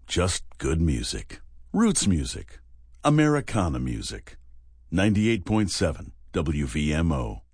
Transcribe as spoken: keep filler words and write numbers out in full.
just good music. Roots music. Americana music. ninety-eight point seven W V M O.